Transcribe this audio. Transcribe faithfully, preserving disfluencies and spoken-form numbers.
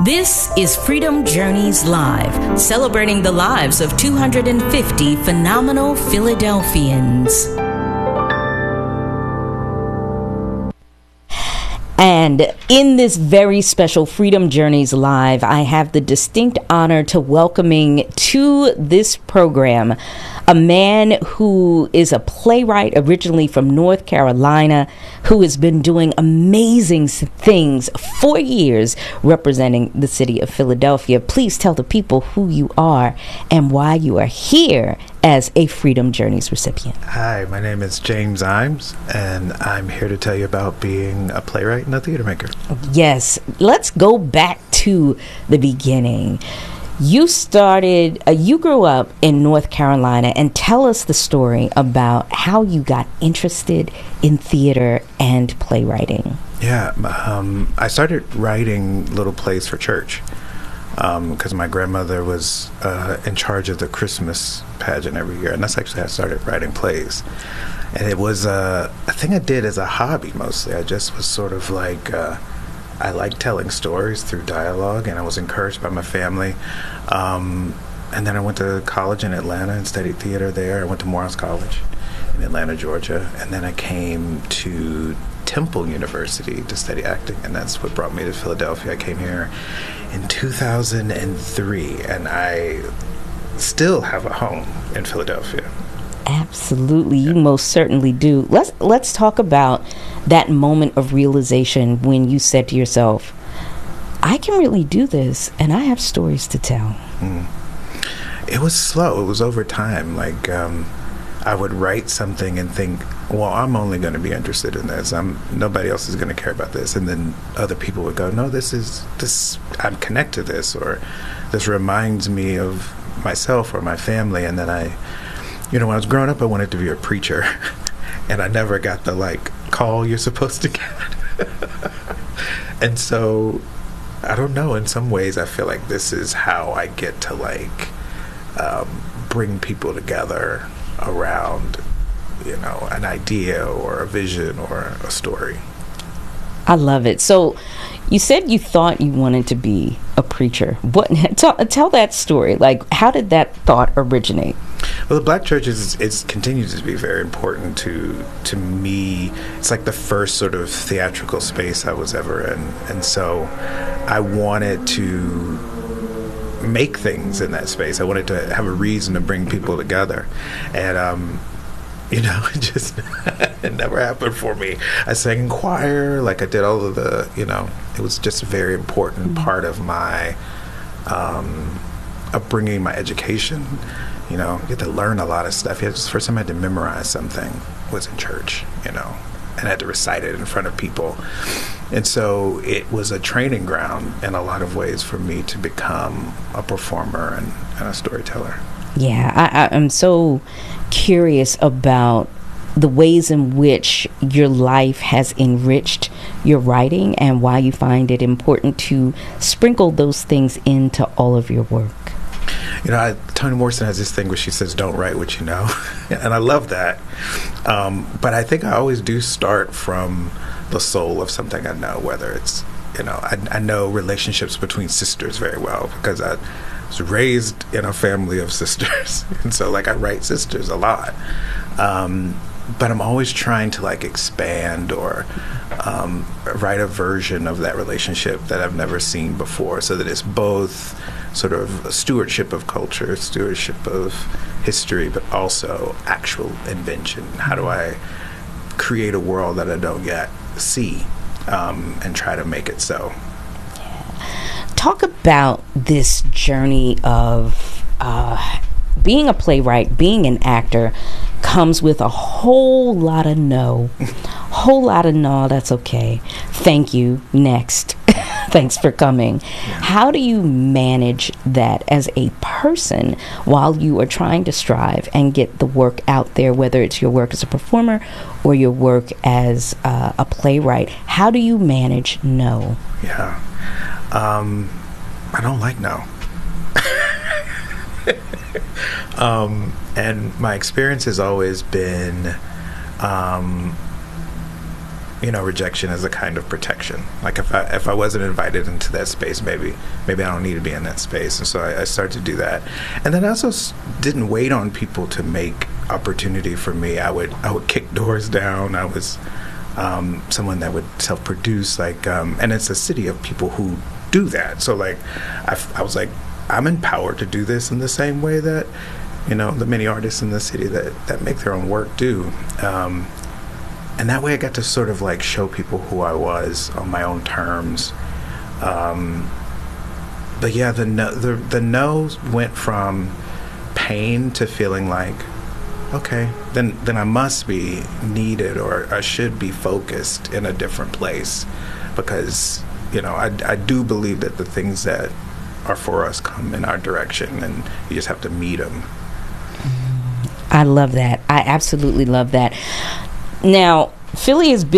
This is Freedom Journeys Live, celebrating the lives of two hundred fifty phenomenal Philadelphians. And in this very special Freedom Journeys Live, I have the distinct honor to welcoming to this program a man who is a playwright originally from North Carolina, who has been doing amazing things for years representing the city of Philadelphia. Please tell the people who you are and why you are here as a Freedom Journeys recipient. Hi, my name is James Imes, and I'm here to tell you about being a playwright and a theater maker. Yes, let's go back to the beginning. You started, uh, you grew up in North Carolina, and tell us the story about how you got interested in theater and playwriting. Yeah, um, I started writing little plays for church because um, my grandmother was uh, in charge of the Christmas pageant every year, and that's actually how I started writing plays. And it was uh, a thing I did as a hobby mostly. I just was sort of like... Uh, I like telling stories through dialogue, and I was encouraged by my family. Um, and then I went to college in Atlanta and studied theater there. I went to Morehouse College in Atlanta, Georgia. And then I came to Temple University to study acting, and that's what brought me to Philadelphia. I came here in two thousand three, and I still have a home in Philadelphia. Absolutely, you most certainly do. Let's let's talk about that moment of realization when you said to yourself, I can really do this, and I have stories to tell. Mm. It was slow. It was over time. Like, um, I would write something and think, well, I'm only going to be interested in this. I'm nobody else is going to care about this. And then other people would go, no, this is, this, I'm connected to this, or this reminds me of myself or my family. And then I... You know, when I was growing up, I wanted to be a preacher, and I never got the, like, call you're supposed to get. And so, I don't know, in some ways, I feel like this is how I get to, like, um, bring people together around, you know, an idea or a vision or a story. I love it. So, you said you thought you wanted to be a preacher. What? Tell, tell that story. Like, how did that thought originate? Well, the Black church is, is continues to be very important to to me. It's like the first sort of theatrical space I was ever in, and so I wanted to make things in that space. I wanted to have a reason to bring people together, and um, you know, it just it never happened for me. I sang in choir, like I did all of the, you know, it was just a very important mm-hmm. part of my um, upbringing, my education. You know, you get to learn a lot of stuff. Yeah, just the first time I had to memorize something was in church, you know, and I had to recite it in front of people. And so it was a training ground in a lot of ways for me to become a performer and, and a storyteller. Yeah, I, I, I'm so curious about the ways in which your life has enriched your writing and why you find it important to sprinkle those things into all of your work. You know, I, Toni Morrison has this thing where she says, don't write what you know. And I love that. Um, but I think I always do start from the soul of something I know, whether it's, you know, I, I know relationships between sisters very well because I was raised in a family of sisters. And so, like, I write sisters a lot. Um, but I'm always trying to, like, expand or um, write a version of that relationship that I've never seen before so that it's both sort of a stewardship of culture, stewardship of history, but also actual invention. How do I create a world that I don't yet see um, and try to make it so? Yeah. Talk about this journey of uh, being a playwright, being an actor, comes with a whole lot of no. Whole lot of no, that's okay. Thank you. Next. Thanks for coming. Yeah. How do you manage that as a person while you are trying to strive and get the work out there, whether it's your work as a performer or your work as uh, a playwright? How do you manage no? Yeah. Um, I don't like no. um, and my experience has always been um, you know, rejection as a kind of protection. Like if I if I wasn't invited into that space, maybe maybe I don't need to be in that space. And so I, I started to do that. And then I also s- didn't wait on people to make opportunity for me. I would I would kick doors down. I was um, someone that would self-produce, like, um, and it's a city of people who do that. So like, I, f- I was like, I'm empowered to do this in the same way that, you know, the many artists in the city that, that make their own work do. Um, and that way I got to sort of like show people who I was on my own terms. Um, but yeah, the no, the, the no went from pain to feeling like, okay, then then I must be needed, or I should be focused in a different place, because, you know, I, I do believe that the things that are for us come in our direction, and you just have to meet them. I love that. I absolutely love that. Now, Philly has been